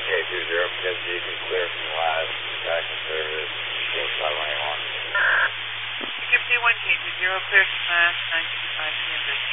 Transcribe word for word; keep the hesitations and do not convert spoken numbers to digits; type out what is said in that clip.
K two zero, because you can clear from the last back in service, four five one one. Skip D one K two zero, clear from last nine two five Kansas.